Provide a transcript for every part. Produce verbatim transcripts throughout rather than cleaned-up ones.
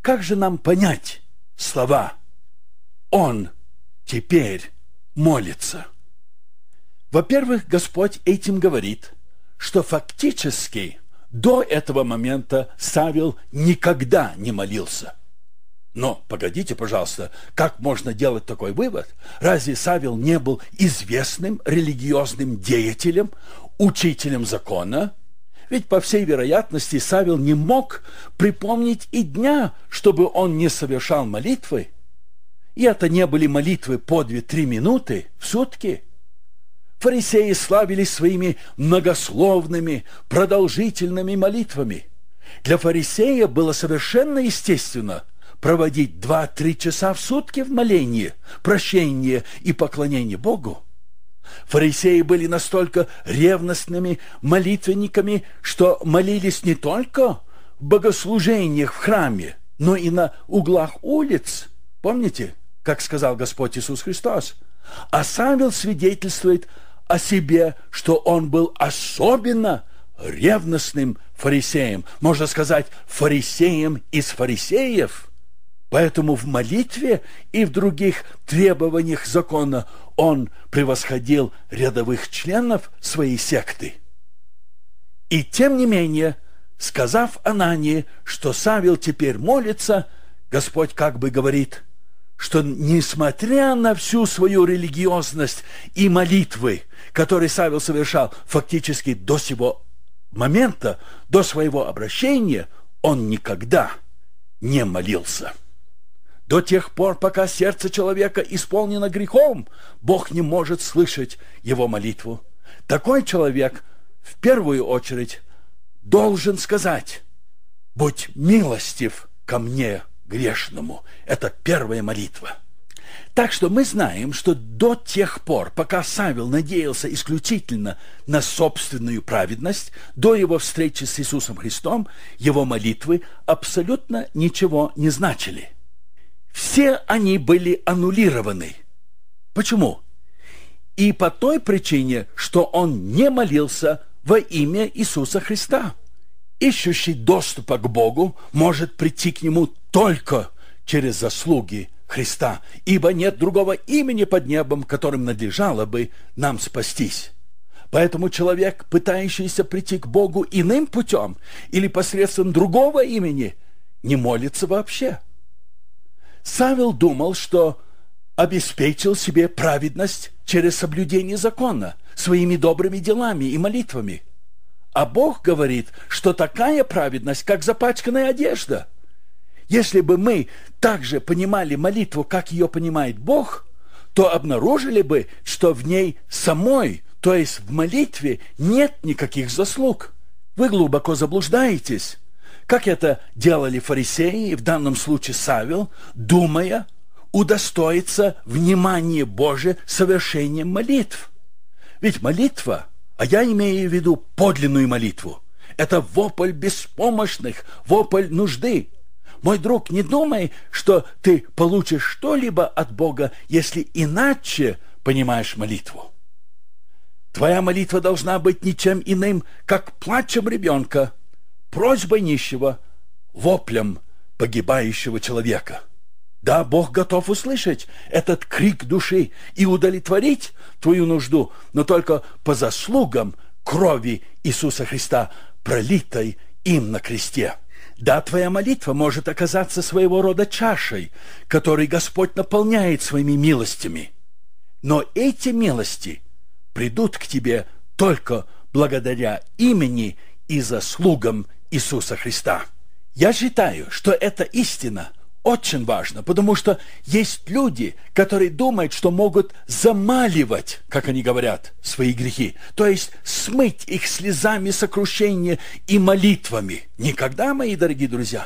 Как же нам понять слова «Он теперь молится»? Во-первых, Господь этим говорит, что фактически до этого момента Савел никогда не молился. Но, погодите, пожалуйста, как можно делать такой вывод? Разве Савел не был известным религиозным деятелем, учителем закона? Ведь, по всей вероятности, Савел не мог припомнить и дня, чтобы он не совершал молитвы. И это не были молитвы по две-три минуты в сутки. Фарисеи славились своими многословными, продолжительными молитвами. Для фарисея было совершенно естественно проводить два-три часа в сутки в молении, прощении и поклонении Богу. Фарисеи были настолько ревностными молитвенниками, что молились не только в богослужениях в храме, но и на углах улиц. Помните, как сказал Господь Иисус Христос? А Савел свидетельствует о себе, что он был особенно ревностным фарисеем, можно сказать, фарисеем из фарисеев. Поэтому в молитве и в других требованиях закона он превосходил рядовых членов своей секты. И тем не менее, сказав Анании, что Савел теперь молится, Господь как бы говорит, что несмотря на всю свою религиозность и молитвы, которые Савел совершал фактически до сего момента, до своего обращения, он никогда не молился. До тех пор, пока сердце человека исполнено грехом, Бог не может слышать его молитву. Такой человек в первую очередь должен сказать: «Будь милостив ко мне, грешному». Это первая молитва. Так что мы знаем, что до тех пор, пока Савел надеялся исключительно на собственную праведность, до его встречи с Иисусом Христом, его молитвы абсолютно ничего не значили. Все они были аннулированы. Почему? И по той причине, что он не молился во имя Иисуса Христа. Ищущий доступа к Богу может прийти к Нему только через заслуги Христа, ибо нет другого имени под небом, которым надлежало бы нам спастись. Поэтому человек, пытающийся прийти к Богу иным путем или посредством другого имени, не молится вообще. Савел думал, что обеспечил себе праведность через соблюдение закона, своими добрыми делами и молитвами. А Бог говорит, что такая праведность, как запачканная одежда. Если бы мы также понимали молитву, как ее понимает Бог, то обнаружили бы, что в ней самой, то есть в молитве, нет никаких заслуг. Вы глубоко заблуждаетесь. Как это делали фарисеи, и в данном случае Савел, думая удостоиться внимания Божия совершением молитв. Ведь молитва, а я имею в виду подлинную молитву, это вопль беспомощных, вопль нужды. Мой друг, не думай, что ты получишь что-либо от Бога, если иначе понимаешь молитву. Твоя молитва должна быть ничем иным, как плачем ребенка, просьбой нищего, воплем погибающего человека. Да, Бог готов услышать этот крик души и удовлетворить твою нужду, но только по заслугам крови Иисуса Христа, пролитой им на кресте. Да, твоя молитва может оказаться своего рода чашей, которой Господь наполняет своими милостями. Но эти милости придут к тебе только благодаря имени и заслугам Иисуса Христа. Я считаю, что эта истина очень важна, потому что есть люди, которые думают, что могут замаливать, как они говорят, свои грехи, то есть смыть их слезами сокрушения и молитвами. Никогда, мои дорогие друзья.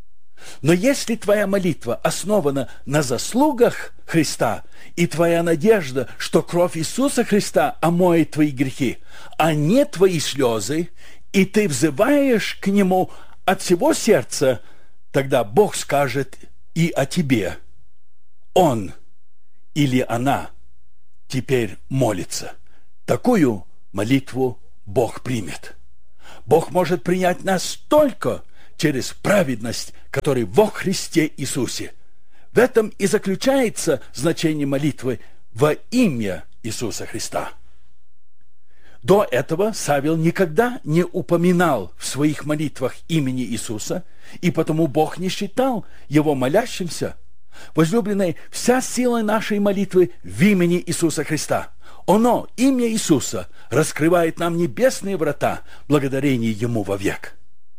Но если твоя молитва основана на заслугах Христа, и твоя надежда, что кровь Иисуса Христа омоет твои грехи, а не твои слезы, и ты взываешь к Нему от всего сердца, тогда Бог скажет и о тебе: он или она теперь молится. Такую молитву Бог примет. Бог может принять нас только через праведность, которая во Христе Иисусе. В этом и заключается значение молитвы во имя Иисуса Христа. До этого Савел никогда не упоминал в своих молитвах имени Иисуса, и потому Бог не считал его молящимся. Возлюбленные, вся сила нашей молитвы в имени Иисуса Христа. Оно, имя Иисуса, раскрывает нам небесные врата, благодарение Ему вовек.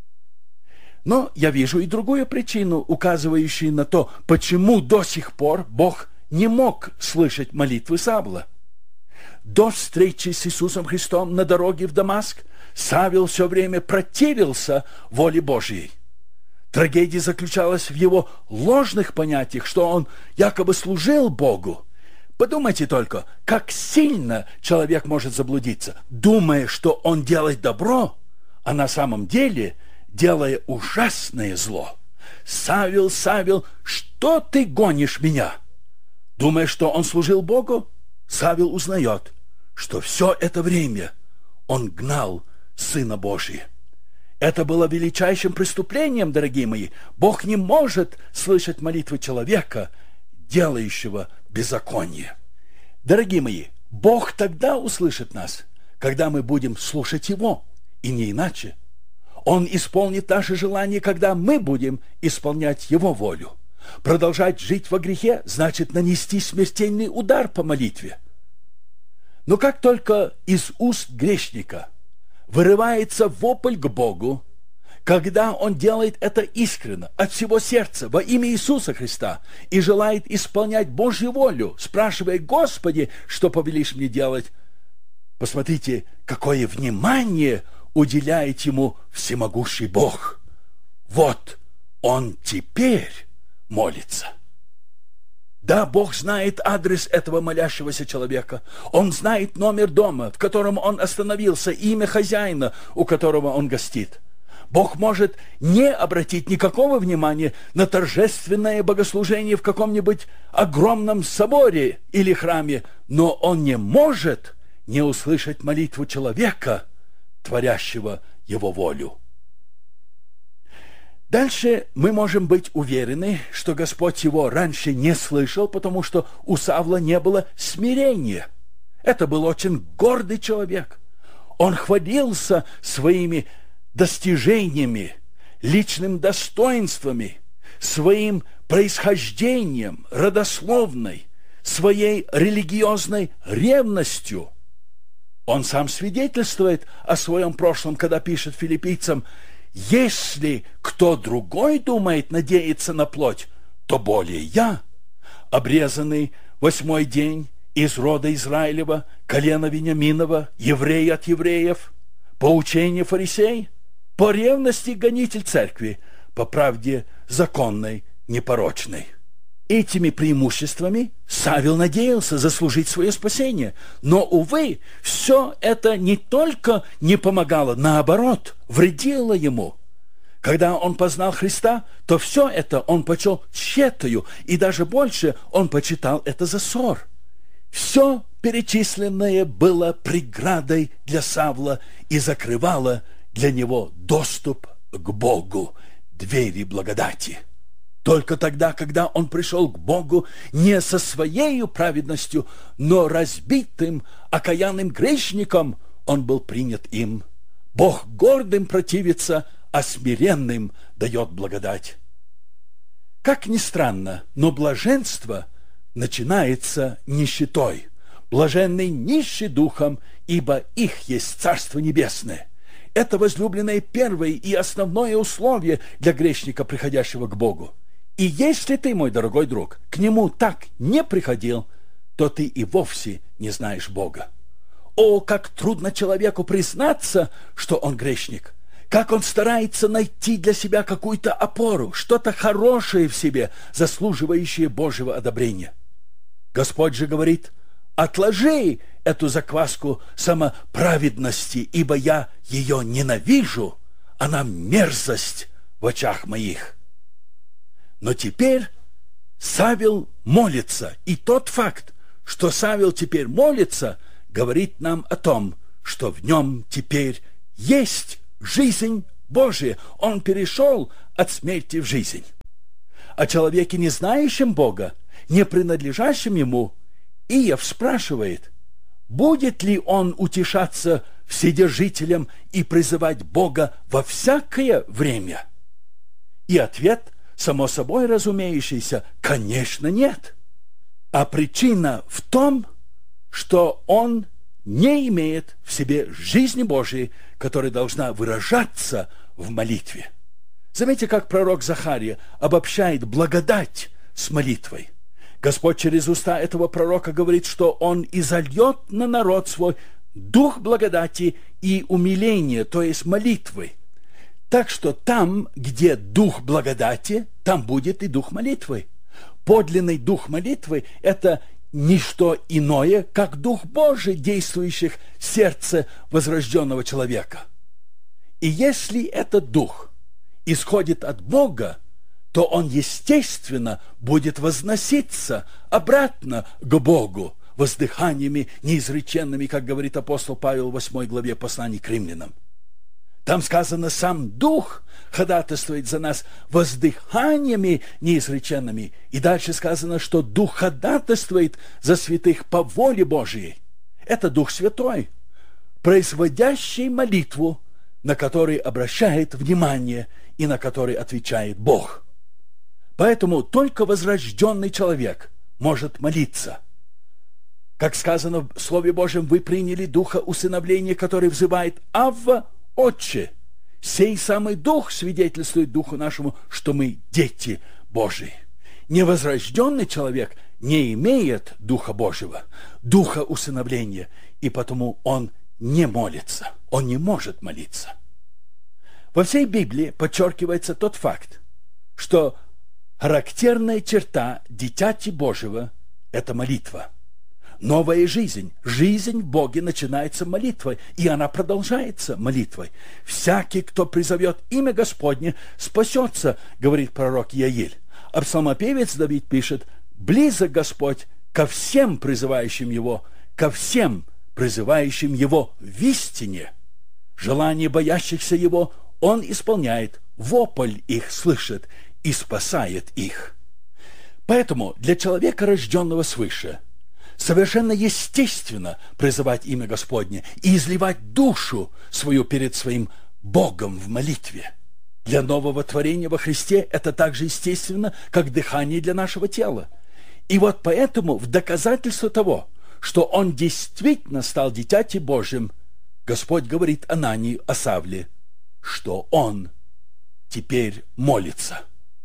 Но я вижу и другую причину, указывающую на то, почему до сих пор Бог не мог слышать молитвы Савла. До встречи с Иисусом Христом на дороге в Дамаск Савел все время противился воле Божьей. Трагедия заключалась в его ложных понятиях, что он якобы служил Богу. Подумайте только, как сильно человек может заблудиться, думая, что он делает добро, а на самом деле делая ужасное зло. «Савел, Савел, что ты гонишь меня?» Думая, что он служил Богу, Савел узнает, что все это время он гнал Сына Божия. Это было величайшим преступлением, дорогие мои. Бог не может слышать молитвы человека, делающего беззаконие. Дорогие мои, Бог тогда услышит нас, когда мы будем слушать Его, и не иначе. Он исполнит наше желание, когда мы будем исполнять Его волю. Продолжать жить во грехе значит нанести смертельный удар по молитве. Но как только из уст грешника вырывается вопль к Богу, когда он делает это искренне, от всего сердца, во имя Иисуса Христа, и желает исполнять Божью волю, спрашивая: «Господи, что повелишь мне делать?» Посмотрите, какое внимание уделяет ему всемогущий Бог. Вот он теперь молится. Да, Бог знает адрес этого молящегося человека. Он знает номер дома, в котором он остановился, имя хозяина, у которого он гостит. Бог может не обратить никакого внимания на торжественное богослужение в каком-нибудь огромном соборе или храме, но Он не может не услышать молитву человека, творящего Его волю. Дальше мы можем быть уверены, что Господь его раньше не слышал, потому что у Савла не было смирения. Это был очень гордый человек. Он хвалился своими достижениями, личным достоинствами, своим происхождением, родословной, своей религиозной ревностью. Он сам свидетельствует о своем прошлом, когда пишет филиппийцам: «Если кто другой думает надеяться на плоть, то более я, обрезанный восьмой день из рода Израилева, колена Вениаминова, еврей от евреев, по учению фарисей, по ревности гонитель церкви, по правде законной, непорочной». Этими преимуществами Савел надеялся заслужить свое спасение. Но, увы, все это не только не помогало, наоборот, вредило ему. Когда он познал Христа, то все это он почел тщетою, и даже больше он почитал это за ссор. Все перечисленное было преградой для Савла и закрывало для него доступ к Богу, двери благодати. Только тогда, когда он пришел к Богу не со своей праведностью, но разбитым, окаянным грешником, он был принят им. Бог гордым противится, а смиренным дает благодать. Как ни странно, но блаженство начинается нищетой. Блаженны нищи духом, ибо их есть Царство Небесное. Это, возлюбленное, первое и основное условие для грешника, приходящего к Богу. И если ты, мой дорогой друг, к Нему так не приходил, то ты и вовсе не знаешь Бога. О, как трудно человеку признаться, что он грешник! Как он старается найти для себя какую-то опору, что-то хорошее в себе, заслуживающее Божьего одобрения. Господь же говорит: «Отложи эту закваску самоправедности, ибо я ее ненавижу, она мерзость в очах моих». Но теперь Савел молится, и тот факт, что Савел теперь молится, говорит нам о том, что в нем теперь есть жизнь Божие, он перешел от смерти в жизнь. О человеке, не знающем Бога, не принадлежащем ему, Иов спрашивает, будет ли он утешаться вседержителем и призывать Бога во всякое время? И ответ, само собой разумеющийся, конечно, нет. А причина в том, что он не имеет в себе жизни Божией, которая должна выражаться в молитве. Заметьте, как пророк Захария обобщает благодать с молитвой. Господь через уста этого пророка говорит, что Он изольет на народ свой дух благодати и умиления, то есть молитвы. Так что там, где дух благодати, там будет и дух молитвы. Подлинный дух молитвы – это не что иное, как Дух Божий, действующий в сердце возрожденного человека. И если этот дух исходит от Бога, то он, естественно, будет возноситься обратно к Богу воздыханиями неизреченными, как говорит апостол Павел в восьмой главе послания к римлянам. Там сказано, сам Дух ходатайствует за нас воздыханиями неизреченными. И дальше сказано, что Дух ходатайствует за святых по воле Божией. Это Дух Святой, производящий молитву, на который обращает внимание и на который отвечает Бог. Поэтому только возрожденный человек может молиться. Как сказано в Слове Божьем, вы приняли Духа усыновления, который взывает «Авва, Отче». Сей самый Дух свидетельствует Духу нашему, что мы дети Божии. Невозрожденный человек не имеет Духа Божьего, Духа усыновления, и потому он не молится, он не может молиться. Во всей Библии подчеркивается тот факт, что характерная черта дитяти Божьего – это молитва. Новая жизнь, жизнь в Боге начинается молитвой, и она продолжается молитвой. «Всякий, кто призовет имя Господне, спасется», говорит пророк Иаиль. А псалмопевец Давид пишет: «Близок Господь ко всем призывающим Его, ко всем призывающим Его в истине. Желание боящихся Его Он исполняет, вопль их слышит и спасает их». Поэтому для человека, рожденного свыше, совершенно естественно призывать имя Господне и изливать душу свою перед своим Богом в молитве. Для нового творения во Христе это так же естественно, как дыхание для нашего тела. И вот поэтому в доказательство того, что он действительно стал дитяти Божьим, Господь говорит Анании о Савле, что он теперь молится.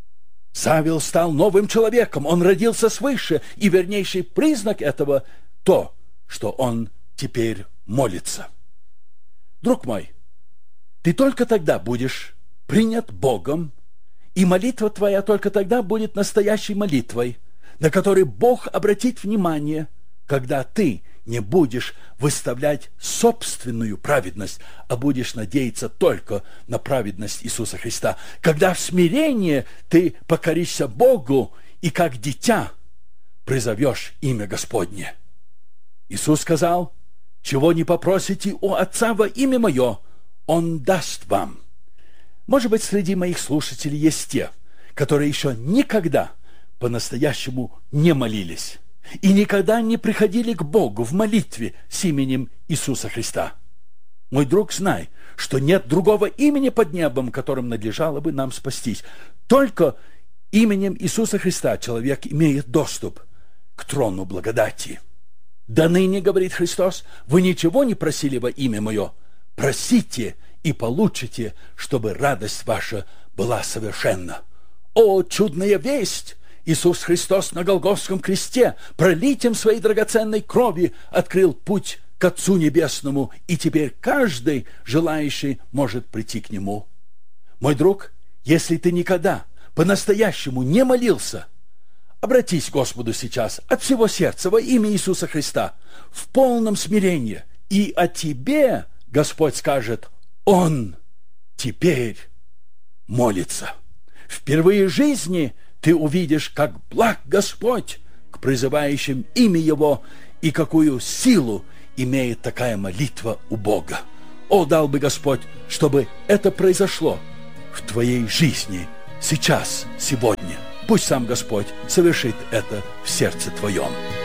Савел стал новым человеком, он родился свыше, и вернейший признак этого – то, что он теперь молится. Друг мой, ты только тогда будешь принят Богом, и молитва твоя только тогда будет настоящей молитвой, на которой Бог обратит внимание, когда ты не будешь выставлять собственную праведность, а будешь надеяться только на праведность Иисуса Христа. Когда в смирении ты покоришься Богу и как дитя призовешь имя Господне. Иисус сказал: «Чего не попросите у Отца во имя Мое, Он даст вам». Может быть, среди моих слушателей есть те, которые еще никогда по-настоящему не молились и никогда не приходили к Богу в молитве с именем Иисуса Христа. Мой друг, знай, что нет другого имени под небом, которым надлежало бы нам спастись. Только именем Иисуса Христа человек имеет доступ к трону благодати. «Да ныне, — говорит Христос, — вы ничего не просили во имя Мое. Просите и получите, чтобы радость ваша была совершенна». О, чудная весть! Иисус Христос на Голгофском кресте пролитием своей драгоценной крови открыл путь к Отцу Небесному, и теперь каждый желающий может прийти к Нему. Мой друг, если ты никогда по-настоящему не молился, обратись к Господу сейчас от всего сердца во имя Иисуса Христа в полном смирении, и о тебе Господь скажет: «Он теперь молится». Впервые в жизни ты увидишь, как благ Господь к призывающим имя Его и какую силу имеет такая молитва у Бога. О, дал бы Господь, чтобы это произошло в твоей жизни сейчас, сегодня. Пусть сам Господь совершит это в сердце твоем.